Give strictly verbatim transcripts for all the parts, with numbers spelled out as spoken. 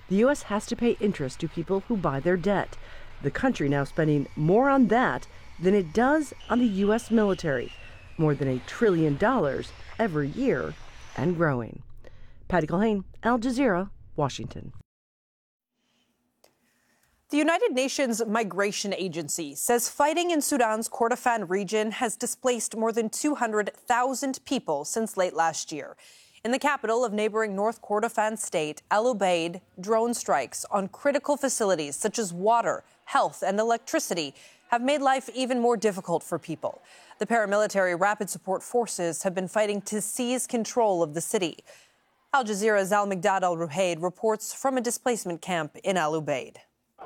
the U S has to pay interest to people who buy their debt. The country now spending more on that than it does on the U S military, more than a trillion dollars every year and growing. Patty Culhane, Al Jazeera, Washington. The United Nations Migration Agency says fighting in Sudan's Kordofan region has displaced more than two hundred thousand people since late last year. In the capital of neighboring North Kordofan state, Al Ubaid, drone strikes on critical facilities such as water, health, and electricity have made life even more difficult for people. The paramilitary Rapid Support Forces have been fighting to seize control of the city. Al Jazeera's Al-Miqdad Al-Ruhaid reports from a displacement camp in Al Ubaid.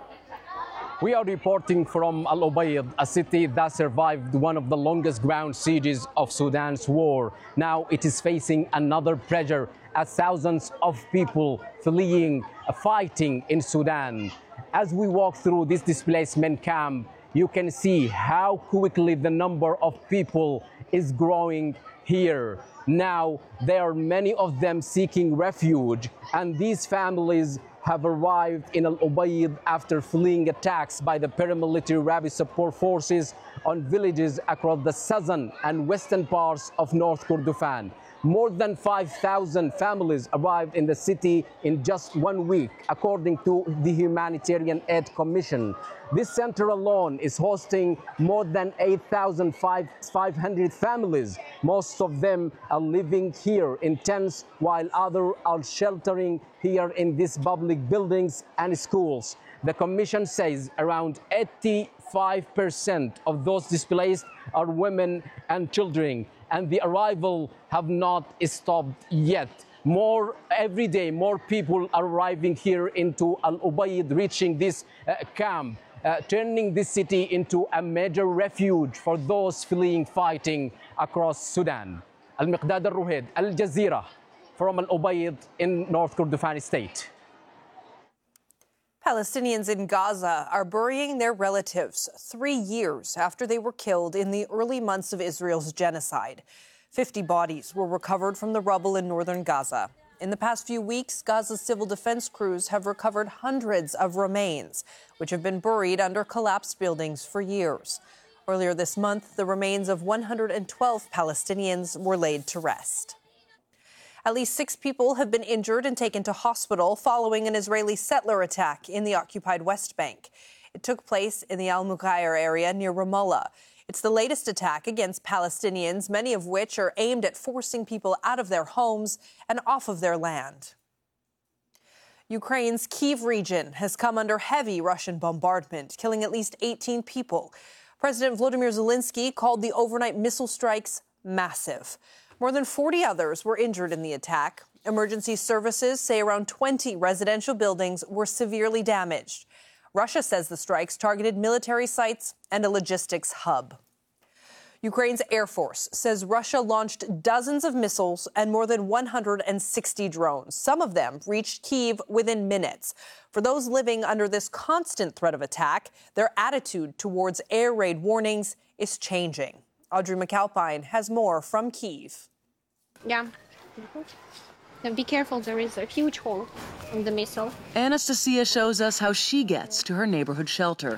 We are reporting from Al Ubaid, a city that survived one of the longest ground sieges of Sudan's war. Now it is facing another pressure as thousands of people fleeing, fighting in Sudan. As we walk through this displacement camp, you can see how quickly the number of people is growing here. Now, there are many of them seeking refuge, and these families have arrived in Al Ubaid after fleeing attacks by the paramilitary Rapid Support Forces on villages across the southern and western parts of North Kordofan. More than five thousand families arrived in the city in just one week, according to the Humanitarian Aid Commission. This center alone is hosting more than eight thousand five hundred families. Most of them are living here in tents, while others are sheltering here in these public buildings and schools. The Commission says around eighty-five percent of those displaced are women and children, and the arrival have not stopped yet. More every day, more people are arriving here into Al Ubaid, reaching this uh, camp, uh, turning this city into a major refuge for those fleeing fighting across Sudan. Al-Miqdad Al-Ruhaid, Al Jazeera, from Al Ubaid in North Kordofan state. Palestinians in Gaza are burying their relatives three years after they were killed in the early months of Israel's genocide. fifty bodies were recovered from the rubble in northern Gaza. In the past few weeks, Gaza's civil defense crews have recovered hundreds of remains, which have been buried under collapsed buildings for years. Earlier this month, the remains of one hundred twelve Palestinians were laid to rest. At least six people have been injured and taken to hospital following an Israeli settler attack in the occupied West Bank. It took place in the Al-Mughayr area near Ramallah. It's the latest attack against Palestinians, many of which are aimed at forcing people out of their homes and off of their land. Ukraine's Kyiv region has come under heavy Russian bombardment, killing at least eighteen people. President Volodymyr Zelensky called the overnight missile strikes massive. More than forty others were injured in the attack. Emergency services say around twenty residential buildings were severely damaged. Russia says the strikes targeted military sites and a logistics hub. Ukraine's Air Force says Russia launched dozens of missiles and more than one hundred sixty drones. Some of them reached Kyiv within minutes. For those living under this constant threat of attack, their attitude towards air raid warnings is changing. Audrey McAlpine has more from Kyiv. Yeah. Now be careful, there is a huge hole in the missile. Anastasia shows us how she gets to her neighborhood shelter.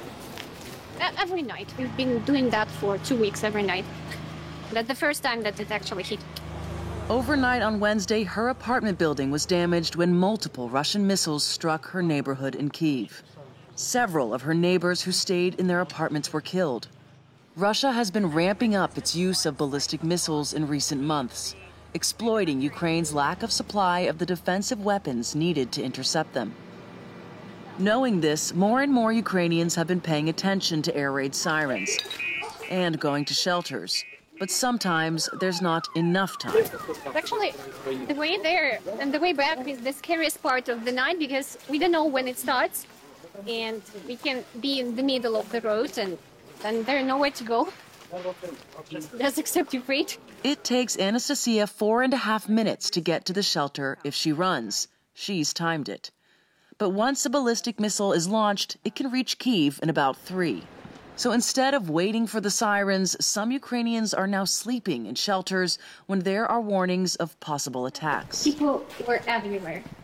Every night. We've been doing that for two weeks every night. That's the first time that it actually hit. Overnight on Wednesday, her apartment building was damaged when multiple Russian missiles struck her neighborhood in Kyiv. Several of her neighbors who stayed in their apartments were killed. Russia has been ramping up its use of ballistic missiles in recent months, exploiting Ukraine's lack of supply of the defensive weapons needed to intercept them. Knowing this, more and more Ukrainians have been paying attention to air raid sirens and going to shelters. But sometimes there's not enough time. Actually, the way there and the way back is the scariest part of the night because we don't know when it starts and we can be in the middle of the road and and there's nowhere to go. Just except you wait. It takes Anastasia four and a half minutes to get to the shelter if she runs. She's timed it. But once a ballistic missile is launched, it can reach Kyiv in about three. So instead of waiting for the sirens, some Ukrainians are now sleeping in shelters when there are warnings of possible attacks. People were everywhere.